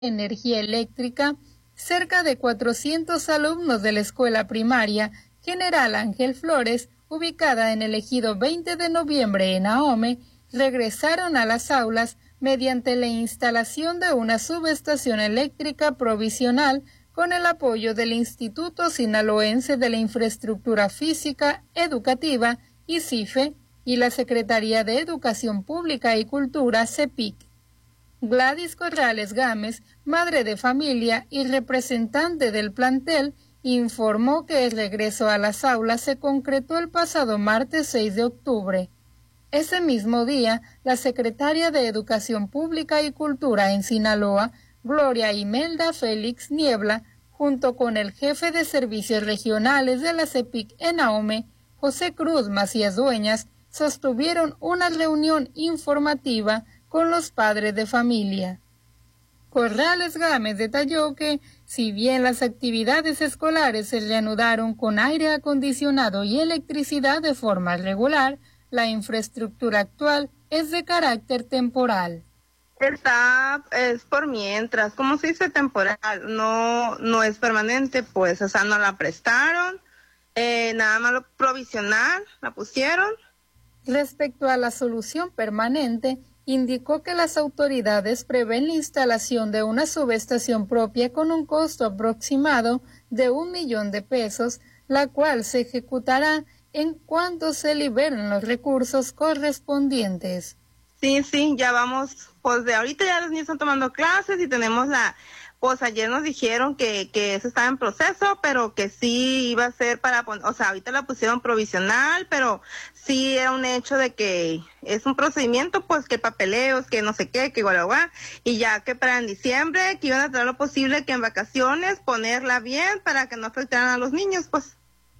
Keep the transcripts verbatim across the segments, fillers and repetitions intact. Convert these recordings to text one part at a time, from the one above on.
energía eléctrica, cerca de cuatrocientos alumnos de la escuela primaria General Ángel Flores, ubicada en el ejido veinte de noviembre en Ahome, regresaron a las aulas mediante la instalación de una subestación eléctrica provisional con el apoyo del Instituto Sinaloense de la Infraestructura Física Educativa, I C I F E, y la Secretaría de Educación Pública y Cultura, C E P I C. Gladys Corrales Gámez, madre de familia y representante del plantel, informó que el regreso a las aulas se concretó el pasado martes seis de octubre. Ese mismo día, la secretaria de Educación Pública y Cultura en Sinaloa, Gloria Imelda Félix Niebla, junto con el jefe de servicios regionales de la C E P I C en Ahome, José Cruz Macías Dueñas, sostuvieron una reunión informativa con los padres de familia. Corrales Gámez detalló que, si bien las actividades escolares se reanudaron con aire acondicionado y electricidad de forma regular, la infraestructura actual es de carácter temporal. Está, es por mientras, como se dice temporal, no, no es permanente, pues, o sea, no la prestaron, eh, nada más lo provisional, la pusieron. Respecto a la solución permanente, indicó que las autoridades prevén la instalación de una subestación propia con un costo aproximado de un millón de pesos, la cual se ejecutará en cuanto se liberen los recursos correspondientes. Sí, sí, ya vamos, pues de ahorita ya los niños están tomando clases y tenemos la, pues ayer nos dijeron que, que eso estaba en proceso, pero que sí iba a ser para, o sea, ahorita la pusieron provisional, pero sí era un hecho de que es un procedimiento, pues que papeleos, que no sé qué, que igual, igual, y ya que para en diciembre, que iban a traer lo posible, que en vacaciones ponerla bien para que no afectaran a los niños, pues.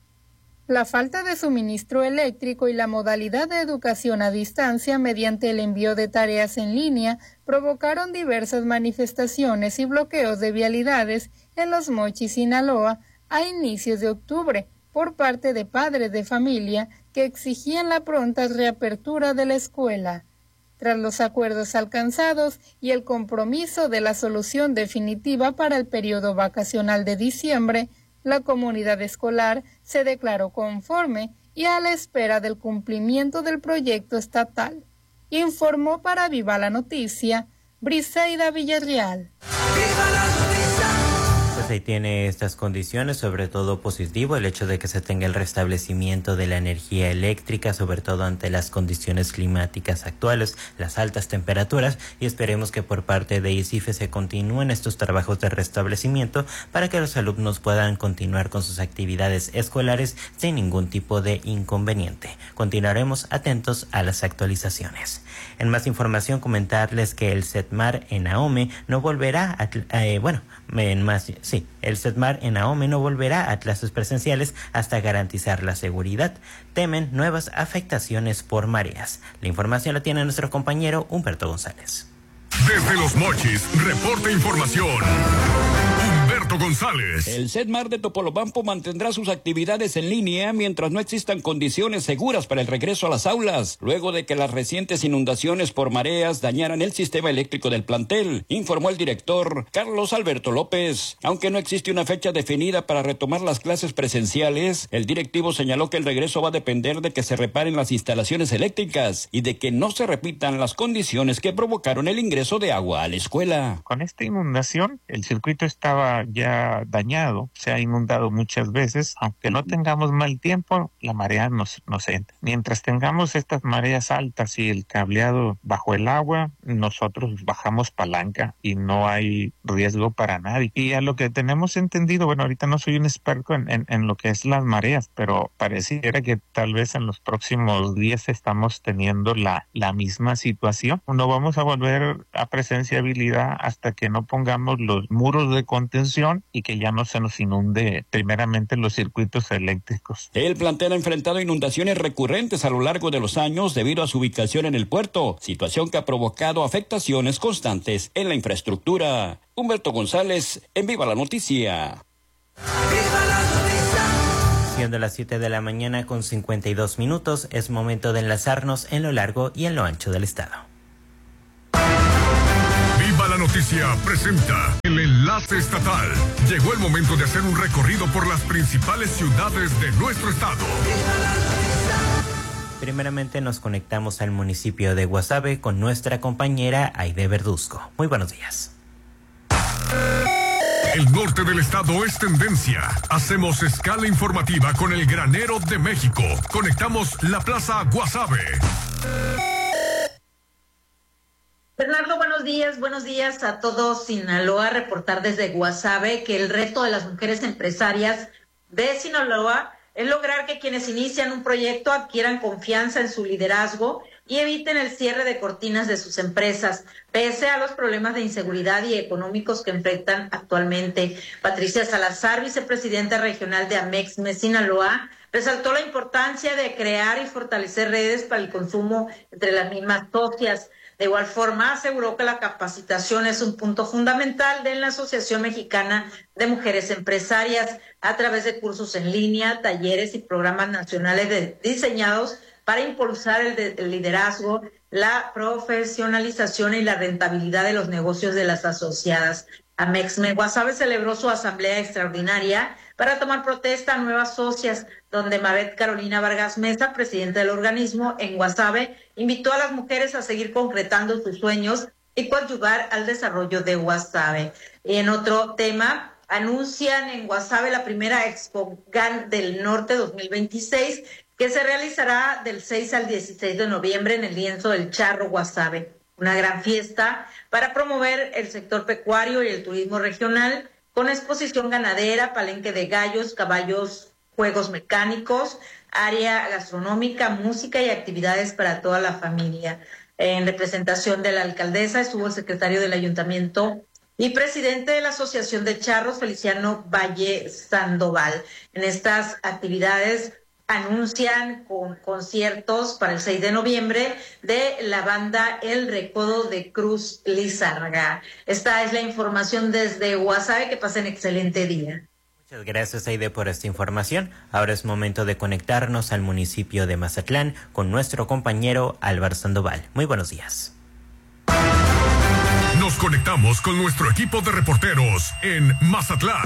La falta de suministro eléctrico y la modalidad de educación a distancia mediante el envío de tareas en línea provocaron diversas manifestaciones y bloqueos de vialidades en Los Mochis, Sinaloa, a inicios de octubre, por parte de padres de familia que exigían la pronta reapertura de la escuela. Tras los acuerdos alcanzados y el compromiso de la solución definitiva para el periodo vacacional de diciembre, la comunidad escolar se declaró conforme y a la espera del cumplimiento del proyecto estatal. Informó para Viva la Noticia, Briseida Villarreal. ¡Viva la noticia! Pues ahí tiene estas condiciones, sobre todo positivo el hecho de que se tenga el restablecimiento de la energía eléctrica, sobre todo ante las condiciones climáticas actuales, las altas temperaturas, y esperemos que por parte de I C I F E se continúen estos trabajos de restablecimiento para que los alumnos puedan continuar con sus actividades escolares sin ningún tipo de inconveniente. Continuaremos atentos a las actualizaciones. En más información, comentarles que el CETMAR en Ahome no volverá a, eh, bueno, en más, sí, el CETMAR en Ahome no volverá a clases presenciales hasta garantizar la seguridad. Temen nuevas afectaciones por mareas. La información la tiene nuestro compañero Humberto González. Desde Los Mochis, reporta información Humberto González. El CETMAR de Topolobampo mantendrá sus actividades en línea mientras no existan condiciones seguras para el regreso a las aulas, luego de que las recientes inundaciones por mareas dañaran el sistema eléctrico del plantel, informó el director Carlos Alberto López. Aunque no existe una fecha definida para retomar las clases presenciales, el directivo señaló que el regreso va a depender de que se reparen las instalaciones eléctricas y de que no se repitan las condiciones que provocaron el ingreso de agua a la escuela. Con esta inundación, el circuito estaba ya dañado, se ha inundado muchas veces. Aunque no tengamos mal tiempo, la marea nos, nos entra. Mientras tengamos estas mareas altas y el cableado bajo el agua, nosotros bajamos palanca y no hay riesgo para nadie. Y a lo que tenemos entendido, bueno, ahorita no soy un experto en, en, en lo que es las mareas, pero pareciera que tal vez en los próximos días estamos teniendo la, la misma situación. No vamos a volver a presenciabilidad hasta que no pongamos los muros de contención y que ya no se nos inunde primeramente los circuitos eléctricos. El plantel ha enfrentado inundaciones recurrentes a lo largo de los años debido a su ubicación en el puerto, situación que ha provocado afectaciones constantes en la infraestructura. Humberto González, en Viva la Noticia. ¡Viva la Noticia! Siendo las siete de la mañana con cincuenta y dos minutos, es momento de enlazarnos en lo largo y en lo ancho del estado. Viva la Noticia. Noticia presenta el enlace estatal. Llegó el momento de hacer un recorrido por las principales ciudades de nuestro estado. Primeramente nos conectamos al municipio de Guasave con nuestra compañera Aide Verduzco. Muy buenos días. El norte del estado es tendencia. Hacemos escala informativa con el granero de México. Conectamos la Plaza Guasave. Bernardo, buenos días, buenos días a todos. Sinaloa, reportar desde Guasave que el reto de las mujeres empresarias de Sinaloa es lograr que quienes inician un proyecto adquieran confianza en su liderazgo y eviten el cierre de cortinas de sus empresas, pese a los problemas de inseguridad y económicos que enfrentan actualmente. Patricia Salazar, vicepresidenta regional de Amexme Sinaloa, resaltó la importancia de crear y fortalecer redes para el consumo entre las mismas socias. De igual forma, aseguró que la capacitación es un punto fundamental de la Asociación Mexicana de Mujeres Empresarias a través de cursos en línea, talleres y programas nacionales de, diseñados para impulsar el, de, el liderazgo, la profesionalización y la rentabilidad de los negocios de las asociadas. Amexme Guasave celebró su asamblea extraordinaria para tomar protesta a nuevas socias, donde Mabet Carolina Vargas Mesa, presidenta del organismo en Guasave, invitó a las mujeres a seguir concretando sus sueños y coadyuvar al desarrollo de Guasave. Y en otro tema, anuncian en Guasave la primera Expo GAN del Norte dos mil veintiséis, que se realizará del seis al dieciséis de noviembre en el lienzo del Charro Guasave. Una gran fiesta para promover el sector pecuario y el turismo regional, con exposición ganadera, palenque de gallos, caballos, juegos mecánicos, área gastronómica, música y actividades para toda la familia. En representación de la alcaldesa estuvo el secretario del ayuntamiento y presidente de la Asociación de Charros, Feliciano Valle Sandoval. En estas actividades anuncian con conciertos para el seis de noviembre de la banda El Recodo de Cruz Lizárraga. Esta es la información desde Guasave. Que pasen excelente día. Muchas gracias, Aide, por esta información. Ahora es momento de conectarnos al municipio de Mazatlán con nuestro compañero Álvaro Sandoval. Muy buenos días. Nos conectamos con nuestro equipo de reporteros en Mazatlán.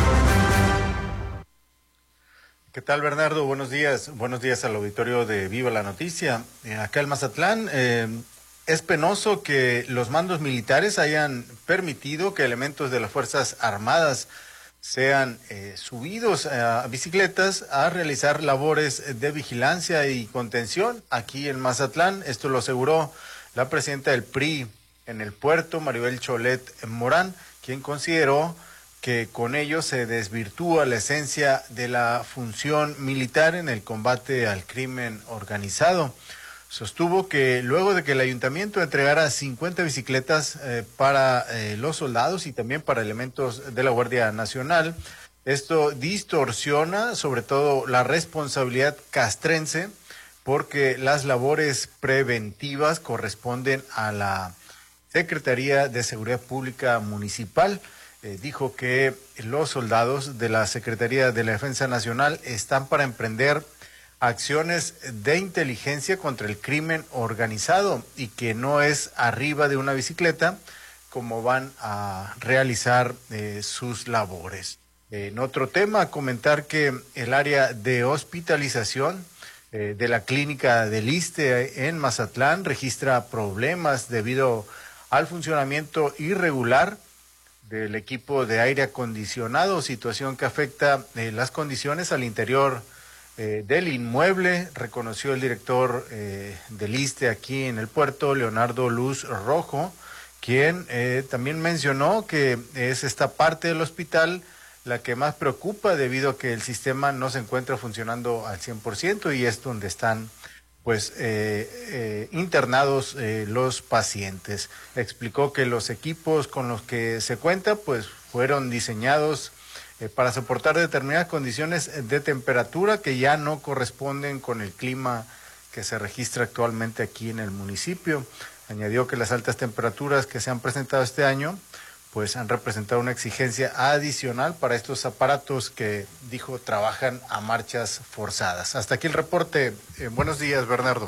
¿Qué tal, Bernardo? Buenos días. Buenos días al auditorio de Viva la Noticia. Eh, acá en Mazatlán eh, es penoso que los mandos militares hayan permitido que elementos de las Fuerzas Armadas sean eh, subidos a bicicletas a realizar labores de vigilancia y contención aquí en Mazatlán. Esto lo aseguró la presidenta del P R I en el puerto, Maribel Cholet Morán, quien consideró que con ello se desvirtúa la esencia de la función militar en el combate al crimen organizado. Sostuvo que luego de que el ayuntamiento entregara cincuenta bicicletas eh, para eh, los soldados y también para elementos de la Guardia Nacional, esto distorsiona sobre todo la responsabilidad castrense, porque las labores preventivas corresponden a la Secretaría de Seguridad Pública Municipal. Eh, dijo que los soldados de la Secretaría de la Defensa Nacional están para emprender acciones de inteligencia contra el crimen organizado y que no es arriba de una bicicleta como van a realizar eh, sus labores. Eh, en otro tema, comentar que el área de hospitalización eh, de la clínica del ISSSTE en Mazatlán registra problemas debido al funcionamiento irregular del equipo de aire acondicionado, situación que afecta eh, las condiciones al interior eh, del inmueble, reconoció el director eh, del ISSSTE aquí en el puerto, Leonardo Luz Rojo, quien eh, también mencionó que es esta parte del hospital la que más preocupa debido a que el sistema no se encuentra funcionando al cien por ciento y es donde están pues eh, eh, internados eh, los pacientes. Explicó que los equipos con los que se cuenta pues fueron diseñados eh, para soportar determinadas condiciones de temperatura que ya no corresponden con el clima que se registra actualmente aquí en el municipio. Añadió que las altas temperaturas que se han presentado este año pues han representado una exigencia adicional para estos aparatos que, dijo, trabajan a marchas forzadas. Hasta aquí el reporte. Eh, buenos días, Bernardo.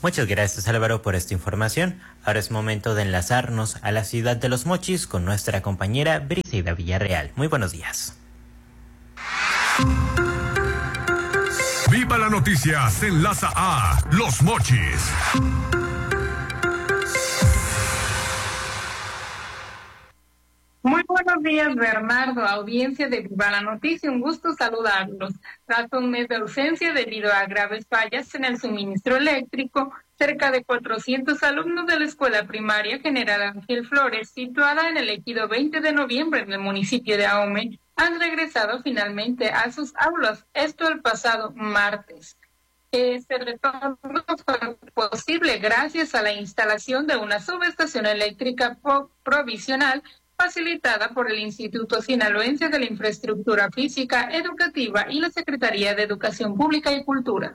Muchas gracias, Álvaro, por esta información. Ahora es momento de enlazarnos a la ciudad de Los Mochis con nuestra compañera Briseida Villarreal. Muy buenos días. Viva la noticia se enlaza a Los Mochis. Muy buenos días, Bernardo, audiencia de Viva la Noticia, un gusto saludarlos. Tras un mes de ausencia debido a graves fallas en el suministro eléctrico, cerca de cuatrocientos alumnos de la Escuela Primaria General Ángel Flores, situada en el ejido veinte de noviembre en el municipio de Ahome, han regresado finalmente a sus aulas, esto el pasado martes. Este retorno fue posible gracias a la instalación de una subestación eléctrica provisional facilitada por el Instituto Sinaloense de la Infraestructura Física, Educativa y la Secretaría de Educación Pública y Cultura.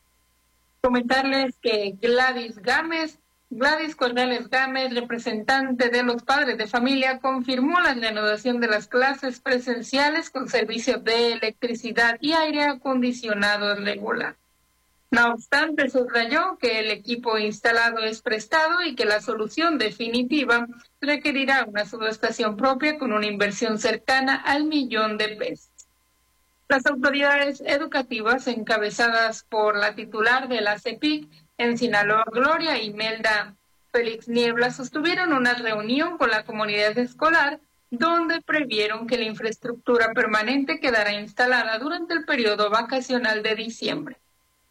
Comentarles que Gladys Gámez, Gladys Corneles Gámez, representante de los padres de familia, confirmó la reanudación de las clases presenciales con servicio de electricidad y aire acondicionado regular. No obstante, subrayó que el equipo instalado es prestado y que la solución definitiva requerirá una subestación propia con una inversión cercana al millón de pesos. Las autoridades educativas, encabezadas por la titular de la CEPIC en Sinaloa, Gloria Imelda Félix Niebla, sostuvieron una reunión con la comunidad escolar donde previeron que la infraestructura permanente quedará instalada durante el periodo vacacional de diciembre.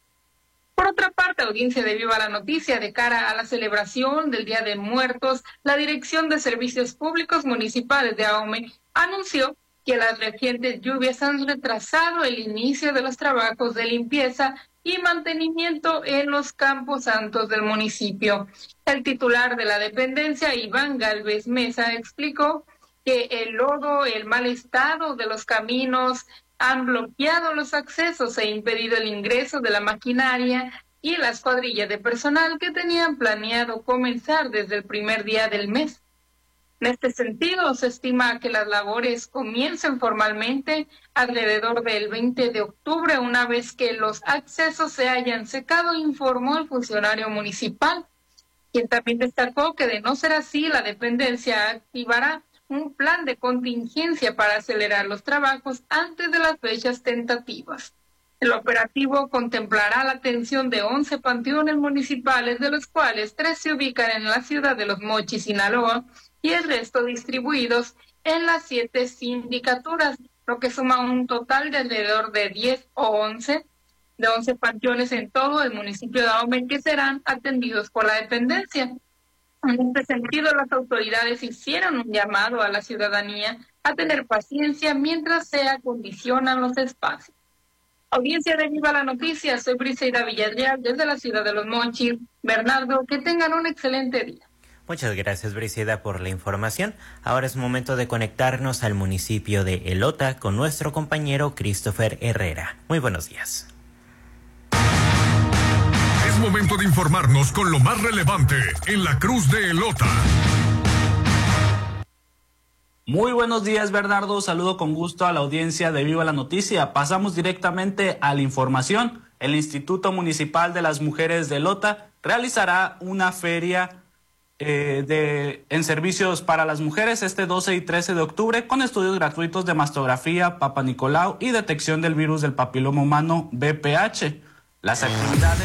Por otra parte, audiencia de Viva la Noticia, de cara a la celebración del Día de Muertos, la Dirección de Servicios Públicos Municipales de Ahome anunció que las recientes lluvias han retrasado el inicio de los trabajos de limpieza y mantenimiento en los campos santos del municipio. El titular de la dependencia, Iván Galvez Mesa, explicó que el lodo, el mal estado de los caminos, han bloqueado los accesos e impedido el ingreso de la maquinaria y las cuadrillas de personal que tenían planeado comenzar desde el primer día del mes. En este sentido, se estima que las labores comiencen formalmente alrededor del veinte de octubre, una vez que los accesos se hayan secado, informó el funcionario municipal, quien también destacó que de no ser así, la dependencia activará un plan de contingencia para acelerar los trabajos antes de las fechas tentativas. El operativo contemplará la atención de once panteones municipales, de los cuales tres se ubican en la ciudad de Los Mochis, Sinaloa, y el resto distribuidos en las siete sindicaturas, lo que suma un total de alrededor de diez o once, de once panteones en todo el municipio de Ahome que serán atendidos por la dependencia. En este sentido, las autoridades hicieron un llamado a la ciudadanía a tener paciencia mientras se acondicionan los espacios. Audiencia de Viva la Noticia, soy Briseida Villarreal desde la ciudad de Los Mochis. Bernardo, que tengan un excelente día. Muchas gracias, Briseida, por la información. Ahora es momento de conectarnos al municipio de Elota con nuestro compañero Christopher Herrera. Muy buenos días. Es momento de informarnos con lo más relevante en la Cruz de Elota. Muy buenos días, Bernardo. Saludo con gusto a la audiencia de Viva la Noticia. Pasamos directamente a la información. El Instituto Municipal de las Mujeres de Elota realizará una feria eh, de, en servicios para las mujeres este doce y trece de octubre con estudios gratuitos de mastografía, Papa Nicolau y detección del virus del papiloma humano B P H. Las actividades